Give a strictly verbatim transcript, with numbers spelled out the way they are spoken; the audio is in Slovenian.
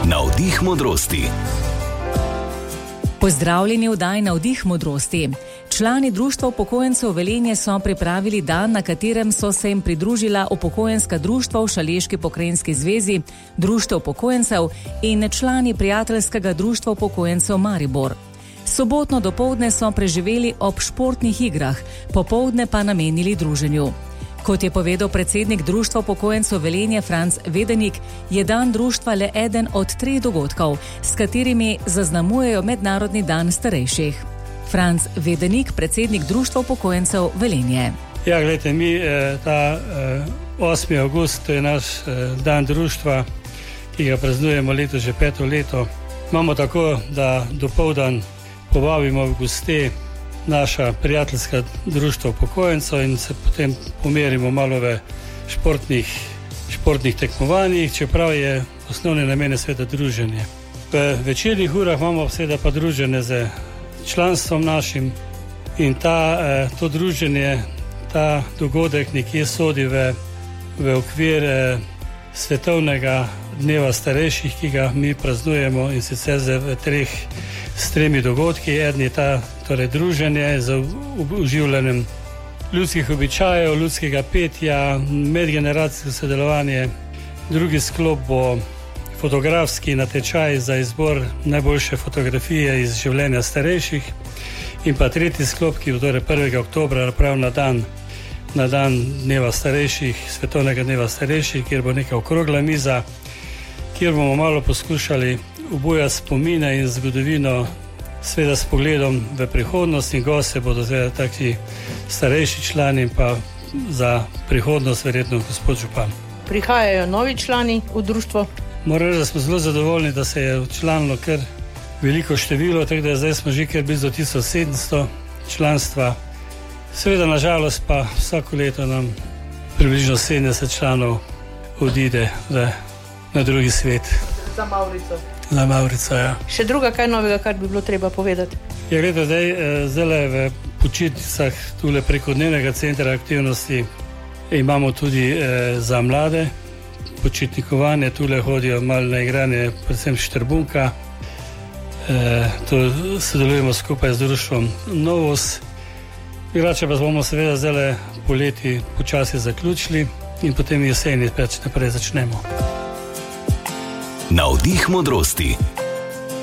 Navdih modrosti. Pozdravljeni v oddaji Navdih modrosti. Člani Društva upokojencev Velenje so pripravili dan, na katerem so se jim pridružila upokojenska društva v Šaleški pokrajinski zvezi, Društvo upokojencev in člani Prijateljskega društva upokojencev Maribor. Sobotno dopoldne so preživeli ob športnih igrah, popoldne pa namenili druženju. Kot je povedal predsednik Društva upokojencev Velenje Franc Vedenik, je dan društva le eden od treh dogodkov, s katerimi zaznamujejo Mednarodni dan starejših. Franc Vedenik, predsednik Društva upokojencev Velenje. Ja, gledajte, mi eh, ta eh, osmi avgust, to je naš eh, dan društva, ki ga praznujemo leto že peto leto. Imamo tako, da dopoldan povabimo v goste naša prijateljska društva upokojencev in se potem pomerimo malo v športnih, športnih tekmovanjih, čeprav je osnovne namene sveta druženje. V večernih urah imamo seveda pa druženje z članstvom našim in ta, eh, to druženje, ta dogodek nekje sodi v, v okvir eh, svetovnega dneva starejših, ki ga mi praznujemo in sicer v treh s tremi dogodki. Eden je ta torej druženje z uživljanjem ljudskih običajev, ljudskega petja, medgeneracijsko sodelovanje. Drugi sklop bo fotografski natečaj za izbor najboljše fotografije iz življenja starejših in pa tretji sklop, ki bo torej prvega oktobra prav na dan, na dan dneva starejših, svetovnega dneva starejših, kjer bo neka okrogla miza, kjer bomo malo poskušali obujati spomine in zgodovino, sveda s pogledom v prihodnost, in goste bodo seveda taki starejši člani in pa za prihodnost verjetno gospod župan. Prihajajo novi člani v društvo? Moram reči, da smo zelo zadovoljni, da se je včlanilo kar veliko število, tako da zdaj smo že kar blizu tisoč sedemsto članstva. Seveda nažalost pa vsako leto nam približno sedemdeset članov odide v, na drugi svet. Za Maurico. Za Maurico, ja. Še druga kaj novega, kar bi bilo treba povedati? Ja, gledaj, zdaj, zdaj v počitnicah tule preko dnevnega centra aktivnosti imamo tudi eh, za mlade počitnikovanje, tule hodijo malo na igranje, predvsem štrbunka. E, to sodelujemo skupaj z društvom Novos. Igrače pa bomo seveda zdaj poleti počasi zaključili in potem jeseni več naprej začnemo. Navdih modrosti.